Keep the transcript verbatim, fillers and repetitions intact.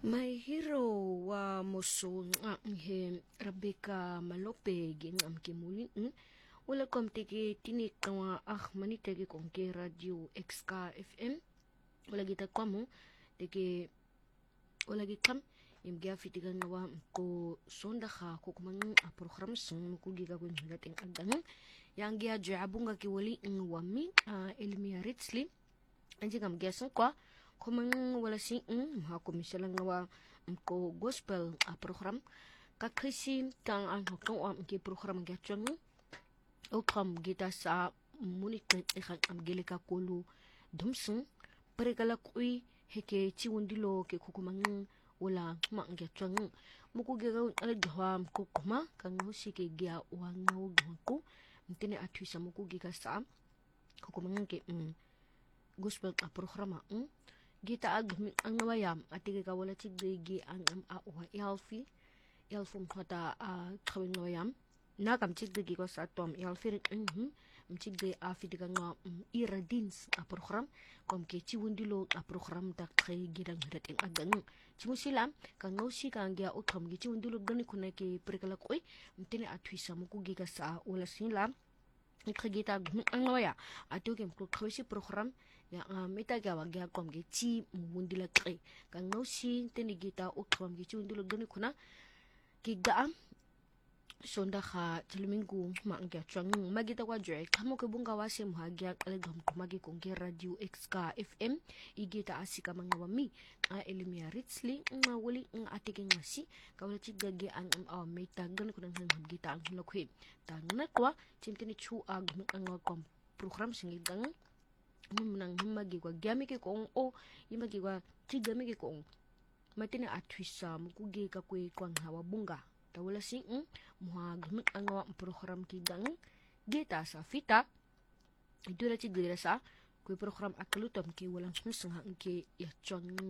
My hero wa moso nga he Rebecca Malope gi ngam ke muli wala kom teke tinik kawa ah mani teke kong ke radio X K F M wala kita kwamo teke wala gitam im gya fitiga ngawa ko sonda kha ko kumang a program sung ko giga ko ngating agang yang gya jabunga ki wali ngwami Elmia Ritzli anji kam gya kwa kumang wala si ng ha komisalang ngawa ko gospel a program kakrisi tang ang kong am ki program gya chung o kam gita sa munit ikhan am gelika kulu dumsung paregala kui heke chiwundilo ke kukumang wala mangya chung muku gya ala jwa ko kuma kang hosi ke gya wang ngaw ko mtene atwi sa muku gika sa kukumang ke gospel a programa mm? Gita ag ang nawayam at ika wala chigdigi ang am awa yalfi yalfum kata a kawing nawayam nakam chigdigi ko sa tom yalfi rin mhm mchigdigi a fidiga nga iradins a program kom ke chiwundilo a program ta kay gidang hirating agang chimusila kang ngawsi kang gya utkom gi chiwundilo gani kuna ke perikala koy mtine atwisa mo kugiga sa wala sila ikagita ang nawaya ato kem ko kawisi program ya nga mita gawa gya kom ge chi mundila kay kang no si tinigita utkom ge chi mundilo gani kuna kiga sonda kha tilmingu ma ngya chang magita kwa joy kamo ke bunga wase muhagya alegam kumagi kong ge radio X K F M igita asika mga wami a Elmia Ritzli nga wali nga atike ngasi kawala chigage ang aw mita gani kuna ng gita ang lokwe tang na kwa chimtini chu ag ang kom program singigang nang himagi kwa gyami ke kong o himagi kwa tigami ke kong matine atwisa mukuge ka kwe kwang hawa bunga tawala sing muha gamit ang program kigang gita sa fita idula tigdira sa kwe program akalutom ki walang susang ke yachong